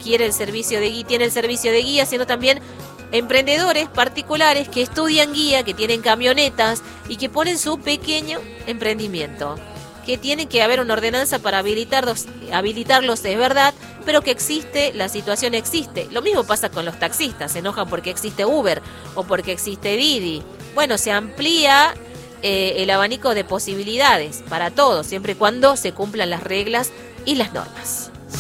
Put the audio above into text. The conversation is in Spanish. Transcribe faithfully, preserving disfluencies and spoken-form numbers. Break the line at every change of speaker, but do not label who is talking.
quiere el servicio de guía, tiene el servicio de guía, sino también emprendedores particulares que estudian guía, que tienen camionetas y que ponen su pequeño emprendimiento. Que tiene que haber una ordenanza para habilitarlos, habilitarlos es verdad, pero que existe, la situación existe. Lo mismo pasa con los taxistas, se enojan porque existe Uber o porque existe Didi. Bueno, se amplía eh, el abanico de posibilidades para todos, siempre y cuando se cumplan las reglas y las normas.